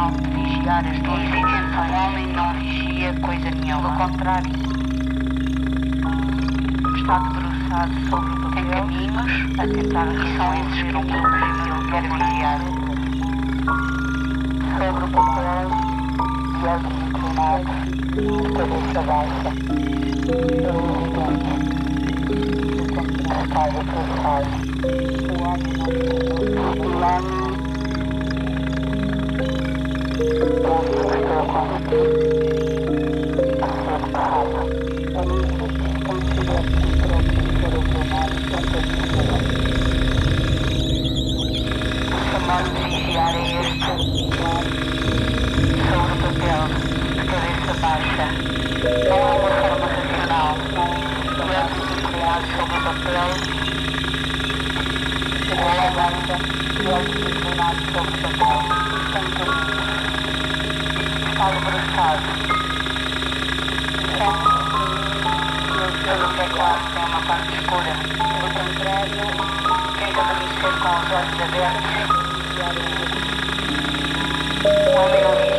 intenção de vigiar as duas intenções. O homem não vigia coisa nenhuma. Pelo contrário, está debruçado sobre o papel. Tem caminhos a tentar que são esses caminhos que ele quer vigiar. Sobre o papel e olhos inclinados, cabeça baixa. Está debruçado. O homem não chamado de vigiar é este, sobre o papel, de cabeça baixa. Não é uma forma racional. Olhos inclinados sobre o papel, cabeça baixa, olhos inclinados sobre o papel. Tem caminho. Está debruçado. Tudo que é claro tem uma parte escura. Pelo contrário, tenta adormecer com os olhos abertos. O homem não